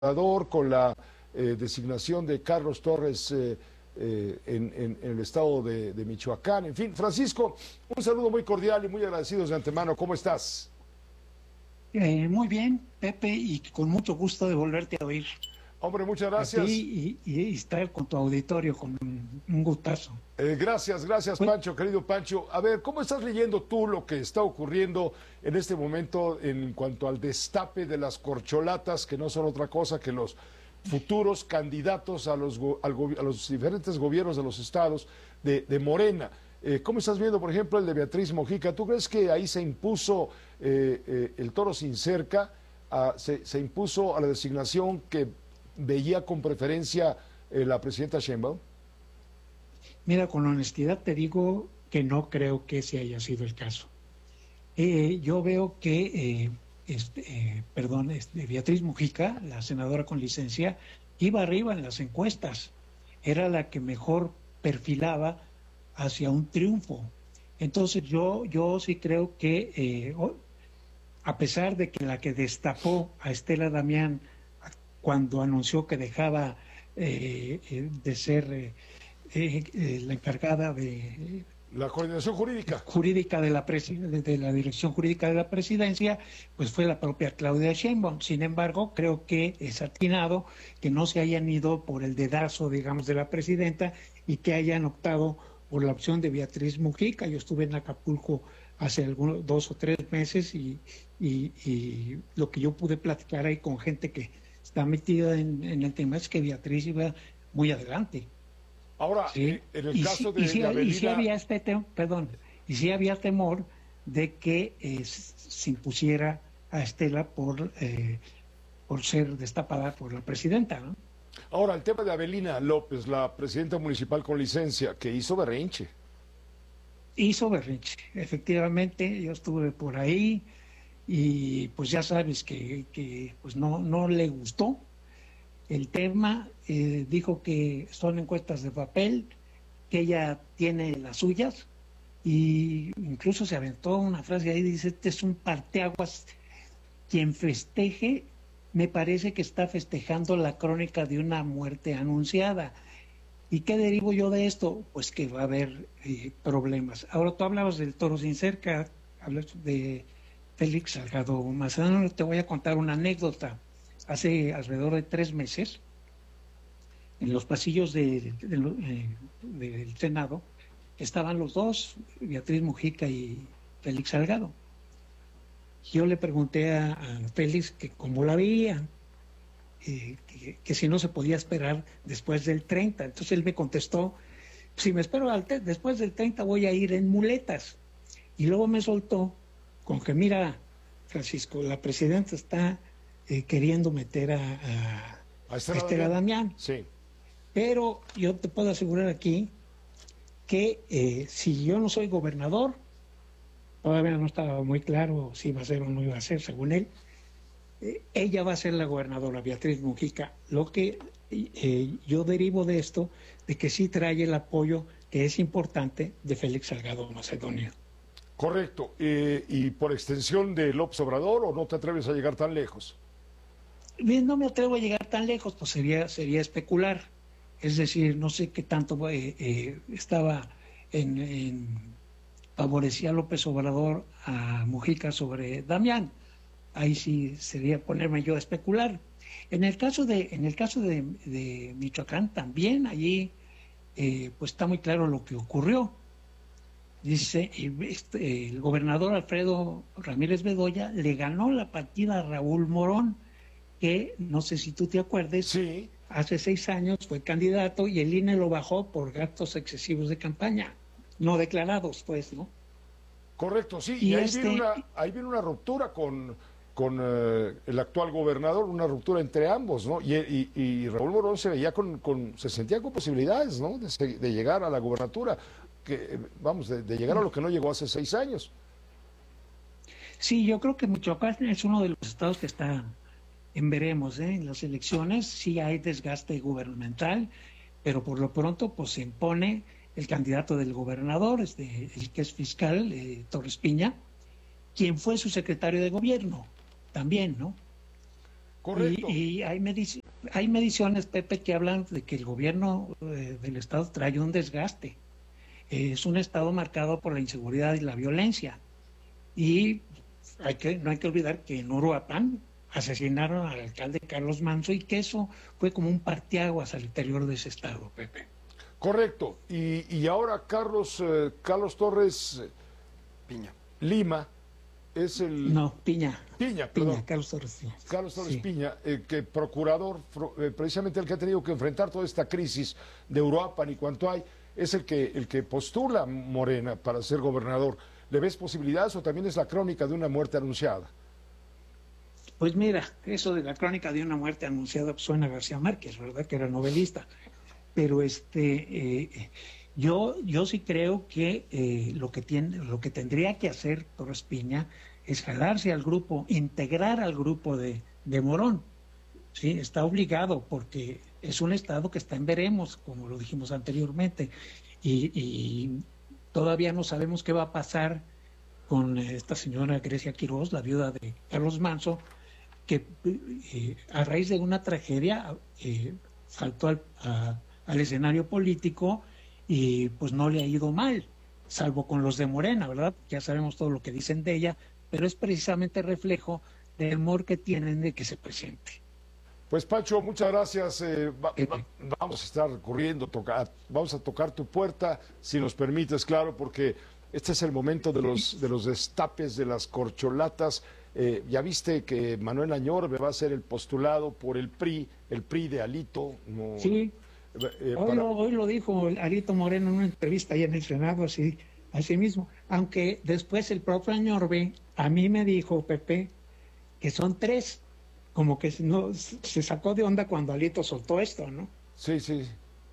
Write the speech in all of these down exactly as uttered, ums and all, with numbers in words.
con la eh, designación de Carlos Torres eh, eh, en, en, en el estado de, de Michoacán. En fin, Francisco, un saludo muy cordial y muy agradecidos de antemano. ¿Cómo estás? Eh, muy bien, Pepe, y con mucho gusto de volverte a oír. Hombre, muchas A gracias. ti y, y, y estar con tu auditorio, con un, un gustazo. Eh, gracias, gracias, Pues, Pancho, querido Pancho. A ver, ¿cómo estás leyendo tú lo que está ocurriendo en este momento en cuanto al destape de las corcholatas, que no son otra cosa que los futuros candidatos a los, go- al go- a los diferentes gobiernos de los estados de, de Morena? Eh, ¿Cómo estás viendo, por ejemplo, el de Beatriz Mojica? ¿Tú crees que ahí se impuso eh, eh, el toro sin cerca, a- se, se impuso a la designación que veía con preferencia eh, la presidenta Sheinbaum? mira, con honestidad te digo que no creo que ese haya sido el caso. Eh, yo veo que, eh, este, eh, perdón, este, Beatriz Mujica, la senadora con licencia, iba arriba en las encuestas. Era la que mejor perfilaba hacia un triunfo. Entonces yo, yo sí creo que, eh, o- a pesar de que la que destapó a Estela Damián cuando anunció que dejaba eh, eh, de ser eh, eh, eh, la encargada de La coordinación jurídica. jurídica de la, presi- de la dirección jurídica de la presidencia, pues fue la propia Claudia Sheinbaum. Sin embargo, creo que es atinado que no se hayan ido por el dedazo, digamos, de la presidenta y que hayan optado por la opción de Beatriz Mujica. Yo estuve en Acapulco hace algunos dos o tres meses y, y, y lo que yo pude platicar ahí con gente que está metida en, en el tema es que Beatriz iba muy adelante. Ahora, Sí, eh, en el y caso sí, y de, sí, de y sí Avelina, había este tem- perdón, y sí había temor de que eh, se impusiera a Estela por, eh, por ser destapada por la presidenta, ¿no? ahora el tema de Avelina López, la presidenta municipal con licencia, que hizo berrinche. Hizo berrinche, efectivamente, yo estuve por ahí y pues ya sabes que, que pues no, no le gustó el tema, eh, dijo que son encuestas de papel, que ella tiene las suyas, y incluso se aventó una frase ahí, dice, este es un parteaguas, quien festeje, me parece que está festejando la crónica de una muerte anunciada. ¿Y qué derivo yo de esto? Pues que va a haber eh, problemas. Ahora tú hablabas del toro sin cerca, hablas de Félix Salgado Macedonio, te voy a contar una anécdota. Hace alrededor de tres meses, en los pasillos de, de, de, eh, del Senado, estaban los dos, Beatriz Mujica y Félix Salgado. Yo le pregunté a, a Félix que cómo la veía, eh, que, que, si no se podía esperar después del treinta. Entonces él me contestó, si me espero al después del treinta voy a ir en muletas. Y luego me soltó con que, mira, Francisco, la presidenta está eh, queriendo meter a, a, A a Estela Estela Damián. Damián. Sí. Pero yo te puedo asegurar aquí que eh, si yo no soy gobernador, todavía no estaba muy claro si iba a ser o no iba a ser, según él, eh, ella va a ser la gobernadora, Beatriz Mujica. Lo que eh, yo derivo de esto, de que sí trae el apoyo que es importante de Félix Salgado Macedonio. Correcto. Eh, y por extensión de López Obrador, ¿o no te atreves a llegar tan lejos? Bien, no me atrevo a llegar tan lejos, pues sería, sería especular. Es decir, no sé qué tanto eh, eh, estaba en, en favorecía a López Obrador a Mujica sobre Damián. Ahí sí sería ponerme yo a especular. En el caso de, en el caso de, de Michoacán también, allí eh, pues está muy claro lo que ocurrió. Dice, este, el gobernador Alfredo Ramírez Bedoya le ganó la partida a Raúl Morón, que no sé si tú te acuerdes, Sí. hace seis años fue candidato y el I N E lo bajó por gastos excesivos de campaña, no declarados, pues, ¿no? Correcto, sí. Y Y ahí este, viene una, ahí viene una ruptura con, con eh, el actual gobernador, una ruptura entre ambos, ¿no? Y, y, y Raúl Morón se veía con, con, se sentía con posibilidades, ¿no? De, de llegar a la gubernatura, que, vamos, de, de llegar a lo que no llegó hace seis años. sí, yo creo que Michoacán es uno de los estados que está en veremos, ¿eh? En las elecciones sí hay desgaste gubernamental, pero por lo pronto pues se impone el candidato del gobernador, este, el que es fiscal, eh, Torres Piña, quien fue su secretario de gobierno, también, ¿no? Correcto. Y, y hay, medici hay mediciones, Pepe, que hablan de que el gobierno eh, del Estado trae un desgaste. Eh, es un Estado marcado por la inseguridad y la violencia. Y hay que, no hay que olvidar que en Uruapan asesinaron al alcalde Carlos Manso y que eso fue como un parteaguas al interior de ese Estado, Pepe. Correcto. Y, y ahora Carlos, eh, Carlos Torres Piña. Lima es el... No, Piña. Piña, perdón. Piña, Carlos Torres Piña. Carlos Torres Sí. Piña, eh, que procurador, eh, precisamente el que ha tenido que enfrentar toda esta crisis de Uruapan y cuanto hay, es el que, el que postula Morena para ser gobernador. ¿Le ves posibilidades o también es la crónica de una muerte anunciada? Pues mira, eso de la crónica de una muerte anunciada pues, suena a García Márquez, ¿verdad? Que era novelista. Pero este, eh, yo, yo sí creo que eh, lo que tiene, lo que tendría que hacer Torres Piña es jalarse al grupo, integrar al grupo de, de Morón. Sí, está obligado porque es un estado que está en veremos, como lo dijimos anteriormente, y, y todavía no sabemos qué va a pasar con esta señora Grecia Quiroz, la viuda de Carlos Manso, que eh, a raíz de una tragedia eh, saltó al, a, al escenario político y pues no le ha ido mal, salvo con los de Morena, ¿verdad? Ya sabemos todo lo que dicen de ella, pero es precisamente reflejo del temor que tienen de que se presente. Pues Pancho, muchas gracias. Eh, va, va, vamos a estar corriendo, toca, vamos a tocar tu puerta, si nos permites, claro, porque este es el momento de los, de los destapes, de las corcholatas. Eh, ya viste que Manuel Añorbe va a ser el postulado por el P R I, el P R I de Alito. No, sí, eh, hoy, para... lo, hoy lo dijo Alito Moreno en una entrevista ahí en el Senado, así, así mismo. Aunque después el propio Añorbe a mí me dijo, Pepe, que son tres. Como que no, se sacó de onda cuando Alito soltó esto, ¿no? Sí, sí.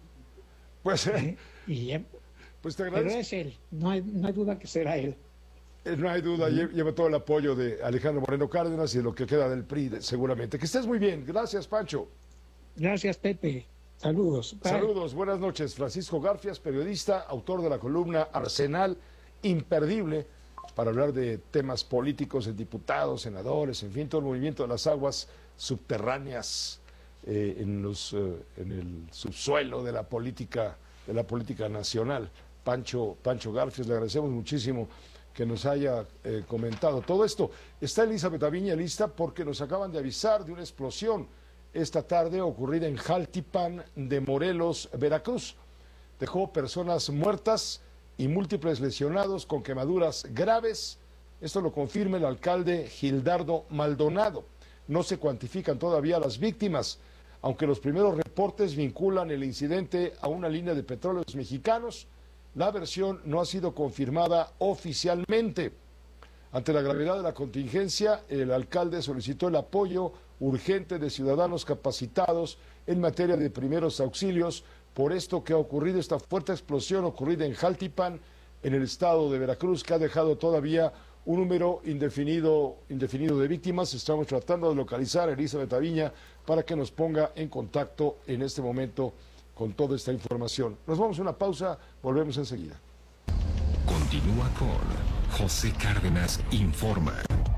Pues, eh, y, pues te agradezco. Pero es él, no hay, no hay duda que será él. Eh, no hay duda, uh-huh. Lleva todo el apoyo de Alejandro Moreno Cárdenas y de lo que queda del P R I, de, seguramente. Que estés muy bien. Gracias, Pancho. Gracias, Pepe. Saludos. Bye. Saludos, buenas noches. Francisco Garfias, periodista, autor de la columna Arsenal, imperdible, para hablar de temas políticos, de diputados, senadores, en fin, todo el movimiento de las aguas subterráneas eh, en, los, eh, en el subsuelo de la política, de la política nacional. Pancho, Pancho Garfias, le agradecemos muchísimo que nos haya eh, comentado todo esto. Está Elizabeth Aviña lista porque nos acaban de avisar de una explosión esta tarde ocurrida en Jaltipan de Morelos, Veracruz. Dejó personas muertas y múltiples lesionados con quemaduras graves. Esto lo confirma el alcalde Gildardo Maldonado. No se cuantifican todavía las víctimas, aunque los primeros reportes vinculan el incidente a una línea de petróleos mexicanos. La versión no ha sido confirmada oficialmente. Ante la gravedad de la contingencia, el alcalde solicitó el apoyo urgente de ciudadanos capacitados en materia de primeros auxilios por esto que ha ocurrido, esta fuerte explosión ocurrida en Jaltipan, en el estado de Veracruz, que ha dejado todavía un número indefinido, indefinido de víctimas. Estamos tratando de localizar a Elizabeth Aviña para que nos ponga en contacto en este momento con toda esta información. Nos vamos a una pausa, volvemos enseguida. Continúa con José Cárdenas Informa.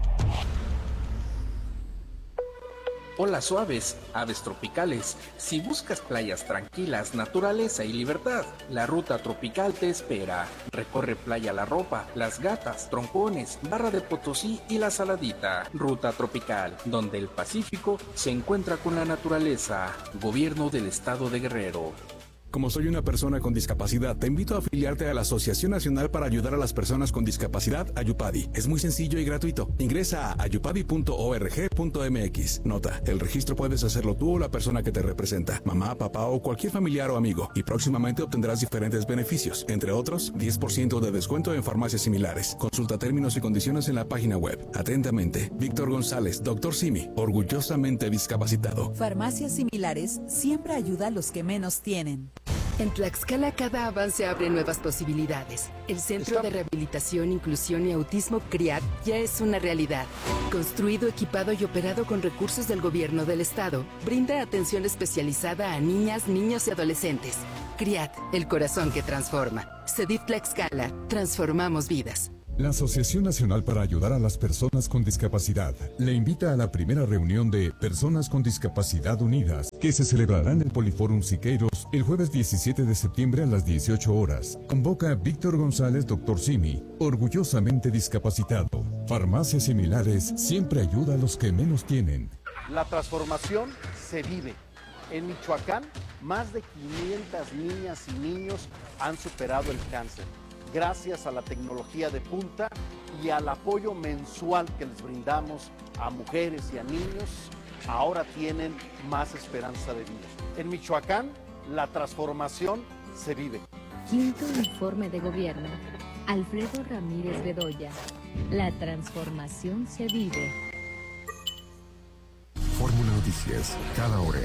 Olas suaves, aves tropicales. Si buscas playas tranquilas, naturaleza y libertad, la ruta tropical te espera. Recorre Playa La Ropa, Las Gatas, Troncones, Barra de Potosí y La Saladita. Ruta tropical, donde el Pacífico se encuentra con la naturaleza. Gobierno del Estado de Guerrero. Como soy una persona con discapacidad, te invito a afiliarte a la Asociación Nacional para Ayudar a las Personas con Discapacidad, Ayupadi. Es muy sencillo y gratuito. Ingresa a ayupadi punto org punto mx. Nota, el registro puedes hacerlo tú o la persona que te representa, mamá, papá o cualquier familiar o amigo, y próximamente obtendrás diferentes beneficios, entre otros, diez por ciento de descuento en farmacias similares. Consulta términos y condiciones en la página web. Atentamente, Víctor González, doctor Simi, orgullosamente discapacitado. Farmacias similares siempre ayuda a los que menos tienen. En Tlaxcala cada avance abre nuevas posibilidades. El Centro Está... de Rehabilitación, Inclusión y Autismo CRIAT ya es una realidad. Construido, equipado y operado con recursos del gobierno del estado, brinda atención especializada a niñas, niños y adolescentes. CRIAT, el corazón que transforma. CEDIF Tlaxcala, transformamos vidas. La Asociación Nacional para Ayudar a las Personas con Discapacidad le invita a la primera reunión de Personas con Discapacidad Unidas, que se celebrará en el Poliforum Siqueiros el jueves diecisiete de septiembre a las dieciocho horas. Convoca a Víctor González, doctor Simi, orgullosamente discapacitado. Farmacias similares siempre ayuda a los que menos tienen. La transformación se vive. En Michoacán, más de quinientas niñas y niños han superado el cáncer, gracias a la tecnología de punta y al apoyo mensual que les brindamos a mujeres y a niños. Ahora tienen más esperanza de vida. En Michoacán, la transformación se vive. Quinto informe de gobierno. Alfredo Ramírez Bedoya. La transformación se vive. Fórmula Noticias, cada hora.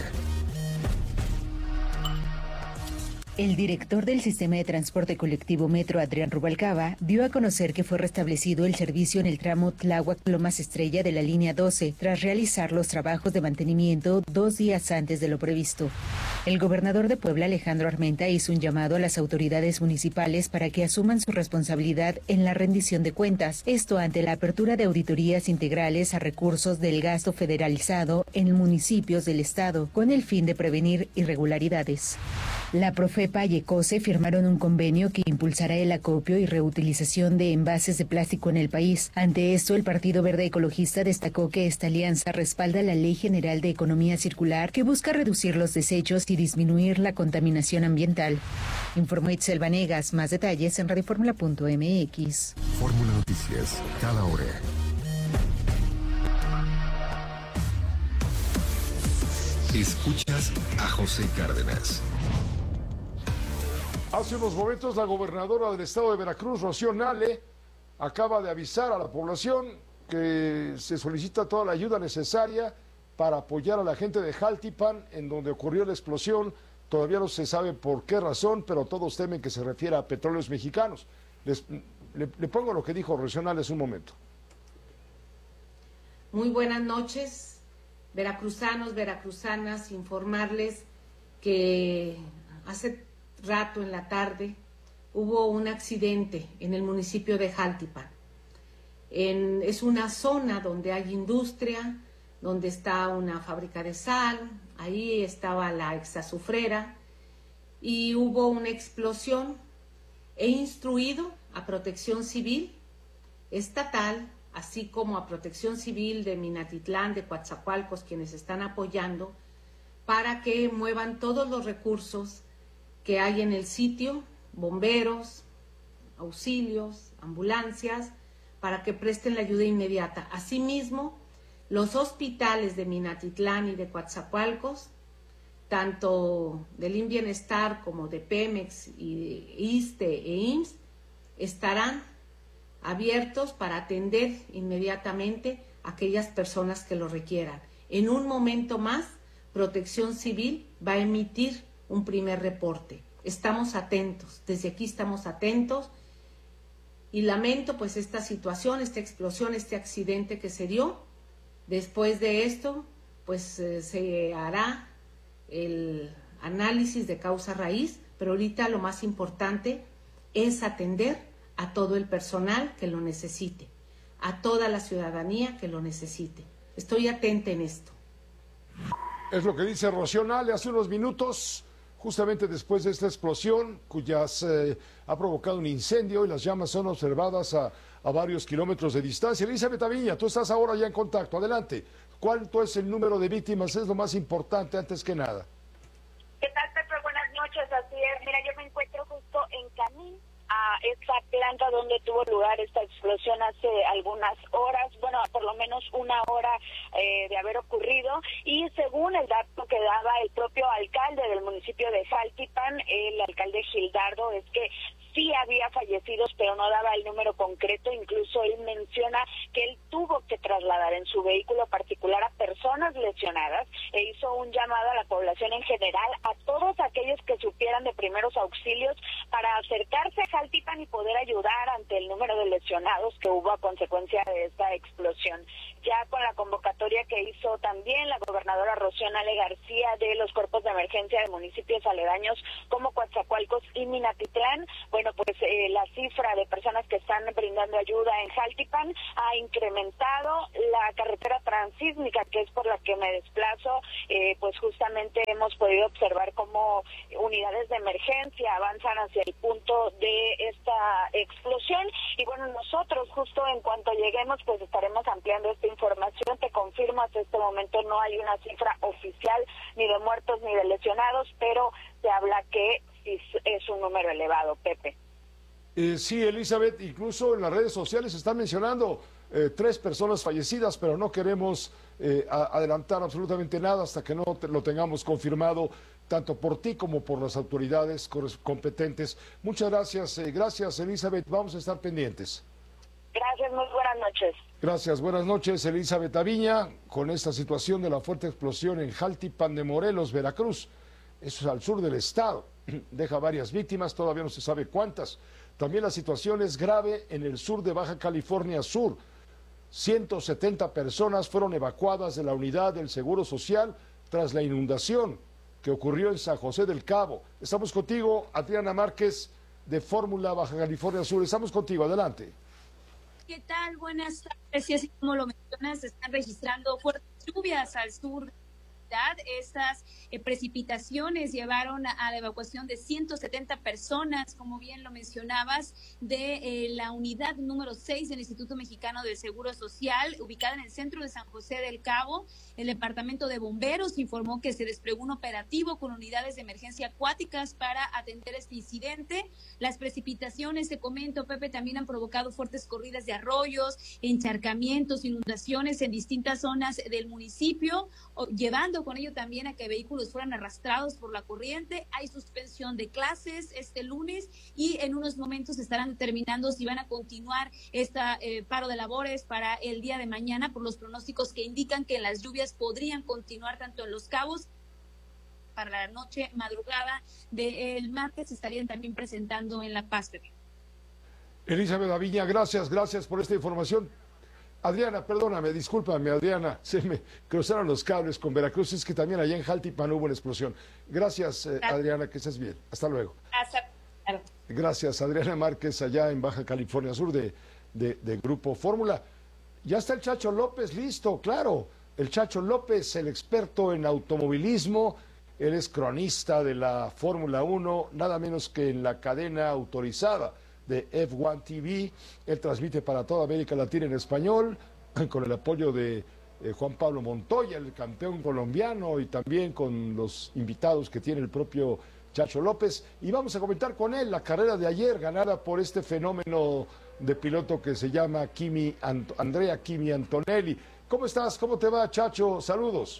El director del Sistema de Transporte Colectivo Metro, Adrián Rubalcaba, dio a conocer que fue restablecido el servicio en el tramo Tláhuac-Lomas Estrella de la línea doce, tras realizar los trabajos de mantenimiento dos días antes de lo previsto. El gobernador de Puebla, Alejandro Armenta, hizo un llamado a las autoridades municipales para que asuman su responsabilidad en la rendición de cuentas, esto ante la apertura de auditorías integrales a recursos del gasto federalizado en municipios del estado, con el fin de prevenir irregularidades. La Profepa y ECOSE firmaron un convenio que impulsará el acopio y reutilización de envases de plástico en el país. Ante esto, el Partido Verde Ecologista destacó que esta alianza respalda la Ley General de Economía Circular, que busca reducir los desechos y disminuir la contaminación ambiental. Informó Itzel Vanegas. Más detalles en radioformula punto m x. Fórmula Noticias, cada hora. Escuchas a José Cárdenas. Hace unos momentos la gobernadora del estado de Veracruz, Rocío Nale, acaba de avisar a la población que se solicita toda la ayuda necesaria para apoyar a la gente de Jaltipan, en donde ocurrió la explosión. Todavía no se sabe por qué razón, pero todos temen que se refiera a Petróleos Mexicanos. Les, le, le pongo lo que dijo Rocío Nale hace un momento. Muy buenas noches, veracruzanos, veracruzanas, informarles que hace rato en la tarde hubo un accidente en el municipio de Jaltipan. En, es una zona donde hay industria, donde está una fábrica de sal, ahí estaba la exazufrera y hubo una explosión. He instruido a Protección Civil estatal, así como a Protección Civil de Minatitlán, de Coatzacoalcos, quienes están apoyando, para que muevan todos los recursos que hay en el sitio, bomberos, auxilios, ambulancias, para que presten la ayuda inmediata. Asimismo, los hospitales de Minatitlán y de Coatzacoalcos, tanto del INBienestar como de Pemex y de ISSSTE e I M S S, estarán abiertos para atender inmediatamente a aquellas personas que lo requieran. En un momento más, Protección Civil va a emitir un primer reporte. Estamos atentos, desde aquí estamos atentos y lamento pues esta situación, esta explosión, este accidente que se dio. Después de esto, pues eh, se hará el análisis de causa raíz, pero ahorita lo más importante es atender a todo el personal que lo necesite, a toda la ciudadanía que lo necesite. Estoy atenta en esto. Es lo que dice Rocío Nale hace unos minutos, justamente después de esta explosión, cuyas eh, ha provocado un incendio y las llamas son observadas a, a varios kilómetros de distancia. Elizabeth Aviña, tú estás ahora ya en contacto, adelante. ¿Cuánto es el número de víctimas? Es lo más importante antes que nada. ¿Qué tal, Pepe? Buenas noches, así es. Mira, yo me encuentro justo en camino a esta planta donde tuvo lugar esta explosión hace algunas horas, bueno, por lo menos una hora eh, de haber ocurrido, y según el dato que daba el propio alcalde del municipio de Jaltipan, el alcalde Gildardo, es que sí había fallecidos, pero no daba el número concreto. Incluso él menciona que él tuvo que trasladar en su vehículo particular a personas lesionadas e hizo un llamado a la población en general, a todos aquellos que supieran de primeros auxilios, para acercarse a Jaltipan y poder ayudar ante el número de lesionados que hubo a consecuencia de esta explosión. Ya con la convocatoria que hizo también la gobernadora Rocío Nale García de los cuerpos de emergencia de municipios aledaños como Coatzacoalcos y Minatitlán, bueno, bueno, pues eh, la cifra de personas que están brindando ayuda en Jaltipan ha incrementado. La carretera transísmica, que es por la que me desplazo, eh, pues justamente hemos podido observar cómo unidades de emergencia avanzan hacia el punto de esta explosión. Y bueno, nosotros justo en cuanto lleguemos, pues estaremos ampliando esta información. Te confirmo, hasta este momento no hay una cifra oficial ni de muertos ni de lesionados, pero se habla que es, es un número elevado, Pepe. Eh, sí, Elizabeth, incluso en las redes sociales se están mencionando eh, tres personas fallecidas, pero no queremos eh, a, adelantar absolutamente nada hasta que no te, lo tengamos confirmado, tanto por ti como por las autoridades competentes. Muchas gracias, eh, gracias Elizabeth, vamos a estar pendientes. Gracias, muy buenas noches. Gracias, buenas noches Elizabeth Aviña, con esta situación de la fuerte explosión en Jaltipan de Morelos, Veracruz. Eso es al sur del estado, deja varias víctimas, todavía no se sabe cuántas. También la situación es grave en el sur de Baja California Sur. ciento setenta personas fueron evacuadas de la unidad del Seguro Social tras la inundación que ocurrió en San José del Cabo. Estamos contigo, Adriana Márquez, de Fórmula Baja California Sur. Estamos contigo, adelante. ¿Qué tal? Buenas tardes. Y así como lo mencionas, se están registrando fuertes lluvias al sur. Estas eh, precipitaciones llevaron a, a la evacuación de ciento setenta personas, como bien lo mencionabas, de eh, la unidad número seis del Instituto Mexicano del Seguro Social, ubicada en el centro de San José del Cabo. El Departamento de Bomberos informó que se desplegó un operativo con unidades de emergencia acuáticas para atender este incidente. Las precipitaciones, te comento, Pepe, también han provocado fuertes corridas de arroyos, encharcamientos, inundaciones en distintas zonas del municipio, llevando con ello también a que vehículos fueran arrastrados por la corriente. Hay suspensión de clases este lunes y en unos momentos estarán determinando si van a continuar este eh, paro de labores para el día de mañana, por los pronósticos que indican que las lluvias podrían continuar tanto en Los Cabos. Para la noche, madrugada del martes se estarían también presentando en La Paz. Elizabeth Aviña, gracias, gracias por esta información. Adriana, perdóname, discúlpame, Adriana, se me cruzaron los cables con Veracruz, es que también allá en Jaltipan hubo una explosión. Gracias, eh, Adriana, que estés bien. Hasta luego. Hasta luego. Gracias, Adriana Márquez, allá en Baja California Sur, de, de, de Grupo Fórmula. Ya está el Chacho López listo, claro. El Chacho López, el experto en automovilismo, él es cronista de la Fórmula uno, nada menos que en la cadena autorizada de F uno T V. Él transmite para toda América Latina en español, con el apoyo de eh, Juan Pablo Montoya, el campeón colombiano, y también con los invitados que tiene el propio Chacho López. Y vamos a comentar con él la carrera de ayer, ganada por este fenómeno de piloto que se llama Kimi Ant- Andrea Kimi Antonelli. ¿Cómo estás? ¿Cómo te va, Chacho? Saludos.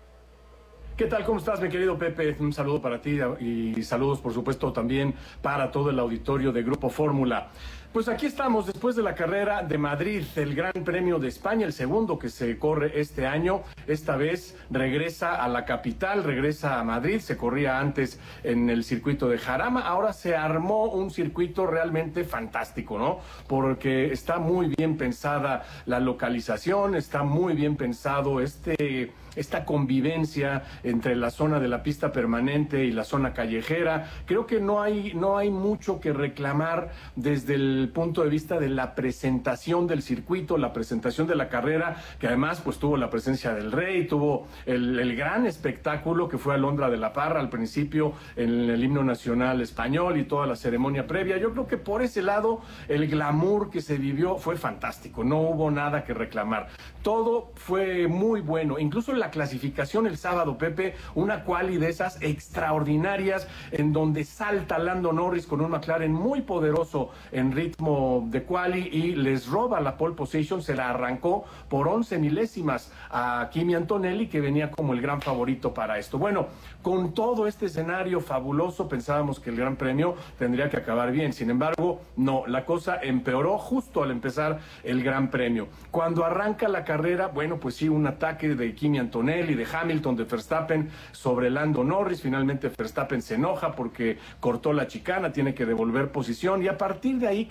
¿Qué tal? ¿Cómo estás, mi querido Pepe? Un saludo para ti y saludos, por supuesto, también para todo el auditorio de Grupo Fórmula. Pues aquí estamos después de la carrera de Madrid, el Gran Premio de España, el segundo que se corre este año. Esta vez regresa a la capital, regresa a Madrid. Se corría antes en el circuito de Jarama. Ahora se armó un circuito realmente fantástico, ¿no? Porque está muy bien pensada la localización, está muy bien pensado este... esta convivencia entre la zona de la pista permanente y la zona callejera. Creo que no hay, no hay mucho que reclamar desde el punto de vista de la presentación del circuito, la presentación de la carrera, que además pues tuvo la presencia del Rey, tuvo el, el gran espectáculo que fue Alondra de la Parra al principio en el himno nacional español y toda la ceremonia previa. Yo creo que por ese lado el glamour que se vivió fue fantástico, no hubo nada que reclamar. Todo fue muy bueno, incluso la clasificación el sábado, Pepe, una quali de esas extraordinarias en donde salta Lando Norris con un McLaren muy poderoso en ritmo de quali y les roba la pole position, se la arrancó por once milésimas a Kimi Antonelli, que venía como el gran favorito para esto. Bueno, con todo este escenario fabuloso pensábamos que el Gran Premio tendría que acabar bien, sin embargo, no, la cosa empeoró justo al empezar el Gran Premio. Cuando arranca la carrera, bueno, pues sí, un ataque de Kimi Antonelli, de Hamilton, de Verstappen sobre Lando Norris. Finalmente Verstappen se enoja porque cortó la chicana, tiene que devolver posición y a partir de ahí creo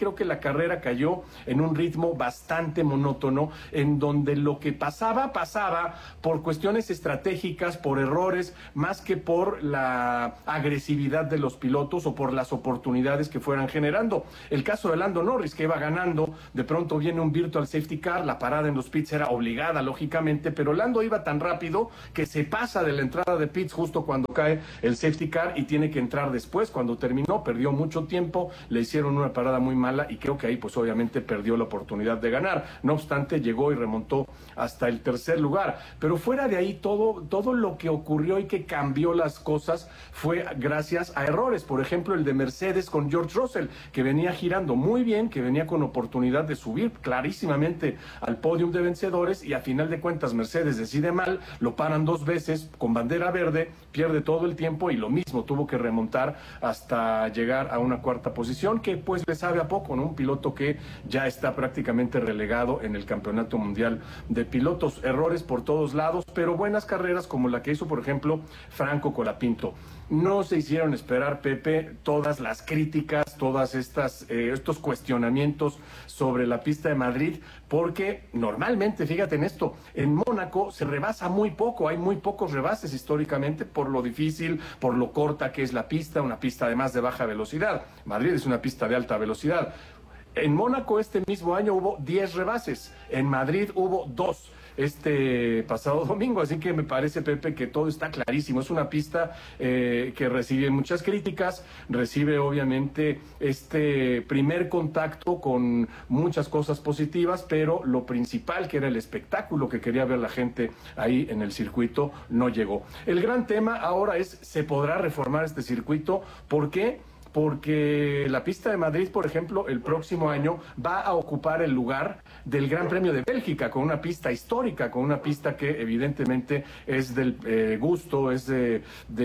creo que la carrera cayó en un ritmo bastante monótono, en donde lo que pasaba, pasaba por cuestiones estratégicas, por errores, más que por la agresividad de los pilotos o por las oportunidades que fueran generando. El caso de Lando Norris, que iba ganando, de pronto viene un virtual safety car, la parada en los pits era obligada, lógicamente, pero Lando iba tan rápido que se pasa de la entrada de pits justo cuando cae el safety car y tiene que entrar después. Cuando terminó, perdió mucho tiempo, le hicieron una parada muy mala y creo que ahí pues obviamente perdió la oportunidad de ganar. No obstante, llegó y remontó hasta el tercer lugar. Pero fuera de ahí, todo, todo lo que ocurrió y que cambió las cosas fue gracias a errores. Por ejemplo, el de Mercedes con George Russell, que venía girando muy bien, que venía con oportunidad de subir clarísimamente al podium de vencedores, y a final de cuentas Mercedes decide mal, lo paran dos veces con bandera verde, pierde todo el tiempo y lo mismo, tuvo que remontar hasta llegar a una cuarta posición, que pues le sabe a poco, ¿no? Un piloto que ya está prácticamente relegado en el Campeonato Mundial de Pilotos. Errores por todos lados, pero buenas carreras como la que hizo, por ejemplo, Franco Colapinto. No se hicieron esperar, Pepe, todas las críticas, todas estas eh, estos cuestionamientos sobre la pista de Madrid, porque normalmente, fíjate en esto, en Mónaco se rebasa muy poco, hay muy pocos rebases históricamente por lo difícil, por lo corta que es la pista, una pista además de baja velocidad. Madrid es una pista de alta velocidad. En Mónaco este mismo año hubo diez rebases, en Madrid hubo dos este pasado domingo, así que me parece, Pepe, que todo está clarísimo. Es una pista eh, que recibe muchas críticas, recibe obviamente este primer contacto con muchas cosas positivas, pero lo principal, que era el espectáculo que quería ver la gente ahí en el circuito, no llegó. El gran tema ahora es, ¿se podrá reformar este circuito? ¿Por qué? Porque la pista de Madrid, por ejemplo, el próximo año va a ocupar el lugar del Gran Premio de Bélgica, con una pista histórica, con una pista que evidentemente es del eh, gusto, es de,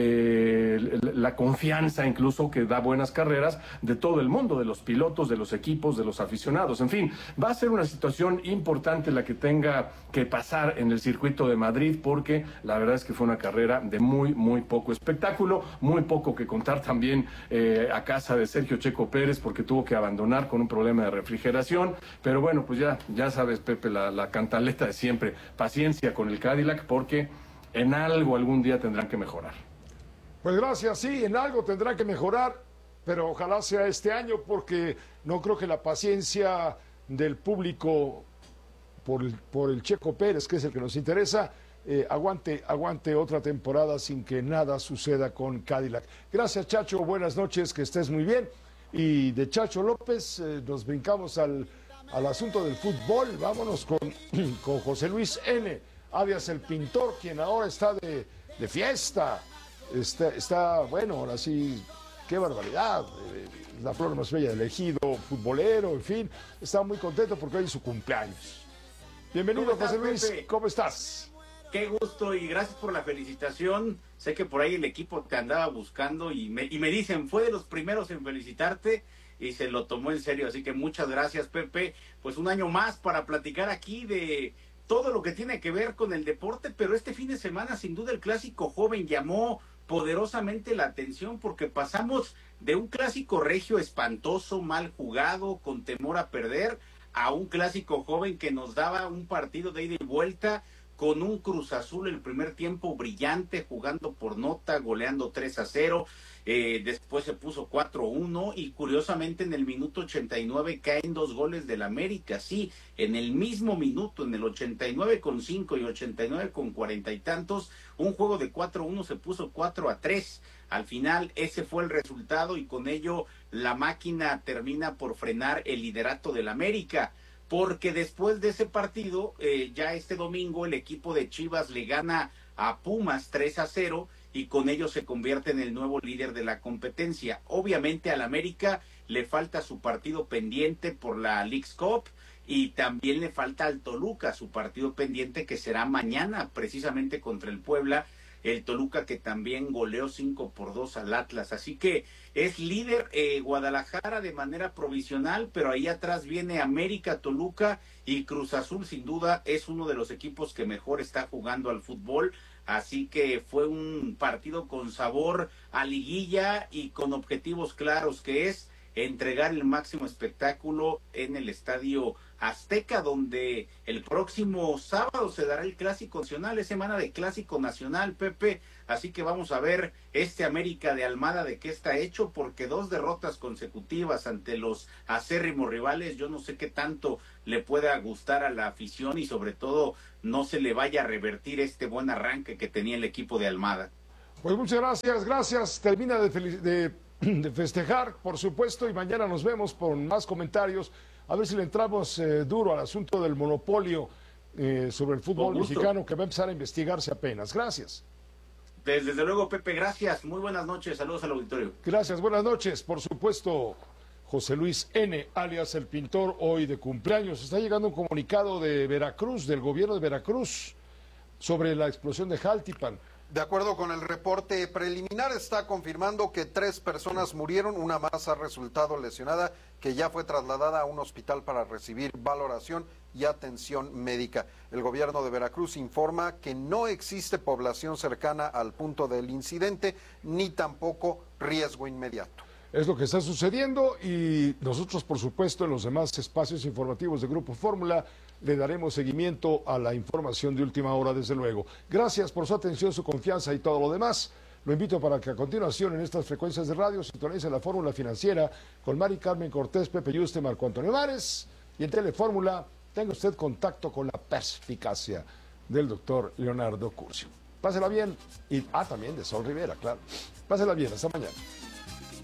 de la confianza incluso, que da buenas carreras de todo el mundo, de los pilotos, de los equipos, de los aficionados. En fin, va a ser una situación importante la que tenga que pasar en el circuito de Madrid, porque la verdad es que fue una carrera de muy, muy poco espectáculo, muy poco que contar también eh, a casa de Sergio Checo Pérez, porque tuvo que abandonar con un problema de refrigeración. Pero bueno, pues ya, ya sabes, Pepe, la, la cantaleta de siempre, paciencia con el Cadillac, porque en algo algún día tendrán que mejorar. Pues gracias, sí, en algo tendrán que mejorar, pero ojalá sea este año, porque no creo que la paciencia del público por el, por el Checo Pérez, que es el que nos interesa, Eh, aguante, aguante otra temporada sin que nada suceda con Cadillac. Gracias, Chacho, buenas noches, que estés muy bien. Y de Chacho López eh, nos brincamos al, al asunto del fútbol. Vámonos con, con José Luis N., alias el pintor, quien ahora está de, de fiesta. Está, está, bueno, ahora sí, qué barbaridad. Eh, la flor más bella del ejido, futbolero, en fin. Está muy contento porque hoy es su cumpleaños. Bienvenido, José Luis, Pepe? ¿Cómo estás? Qué gusto y gracias por la felicitación. Sé que por ahí el equipo te andaba buscando y me, y me dicen, fue de los primeros en felicitarte y se lo tomó en serio. Así que muchas gracias, Pepe. Pues un año más para platicar aquí de todo lo que tiene que ver con el deporte, pero este fin de semana sin duda el clásico joven llamó poderosamente la atención, porque pasamos de un clásico regio espantoso, mal jugado, con temor a perder, a un clásico joven que nos daba un partido de ida y vuelta, con un Cruz Azul el primer tiempo brillante, jugando por nota, goleando tres a cero, eh, después se puso cuatro a uno y curiosamente en el minuto ochenta y nueve caen dos goles del América, sí, en el mismo minuto, en el ochenta y nueve con cinco y ochenta y nueve con cuarenta y tantos, un juego de cuatro a uno se puso cuatro a tres, al final ese fue el resultado y con ello la máquina termina por frenar el liderato del América. Porque después de ese partido, eh, ya este domingo el equipo de Chivas le gana a Pumas tres a cero y con ello se convierte en el nuevo líder de la competencia. Obviamente al América le falta su partido pendiente por la Leagues Cup y también le falta al Toluca su partido pendiente, que será mañana precisamente contra el Puebla. El Toluca que también goleó cinco por dos al Atlas, así que es líder eh, Guadalajara de manera provisional, pero ahí atrás viene América, Toluca y Cruz Azul. Sin duda es uno de los equipos que mejor está jugando al fútbol, así que fue un partido con sabor a liguilla y con objetivos claros, que es entregar el máximo espectáculo en el Estadio Azteca, donde el próximo sábado se dará el Clásico Nacional, es semana de Clásico Nacional, Pepe, así que vamos a ver este América de Almada de qué está hecho, porque dos derrotas consecutivas ante los acérrimos rivales, yo no sé qué tanto le pueda gustar a la afición y sobre todo no se le vaya a revertir este buen arranque que tenía el equipo de Almada. Pues muchas gracias, gracias, termina de, de, de festejar, por supuesto, y mañana nos vemos con más comentarios. A ver si le entramos eh, duro al asunto del monopolio eh, sobre el fútbol mexicano, que va a empezar a investigarse apenas. Gracias. Desde, desde luego, Pepe, gracias. Muy buenas noches. Saludos al auditorio. Gracias, buenas noches. Por supuesto, José Luis N., alias El Pintor, hoy de cumpleaños. Está llegando un comunicado de Veracruz, del gobierno de Veracruz, sobre la explosión de Jaltipan. De acuerdo con el reporte preliminar, está confirmando que tres personas murieron, una más ha resultado lesionada, que ya fue trasladada a un hospital para recibir valoración y atención médica. El gobierno de Veracruz informa que no existe población cercana al punto del incidente, ni tampoco riesgo inmediato. Es lo que está sucediendo y nosotros, por supuesto, en los demás espacios informativos de Grupo Fórmula le daremos seguimiento a la información de última hora, desde luego. Gracias por su atención, su confianza y todo lo demás. Lo invito para que a continuación en estas frecuencias de radio sintonice la Fórmula Financiera con Mari Carmen Cortés, Pepe Yuste, Marco Antonio Mares, y en Telefórmula tenga usted contacto con la perspicacia del doctor Leonardo Curcio. Pásela bien y, ah, también de Sol Rivera, claro. Pásela bien, hasta mañana.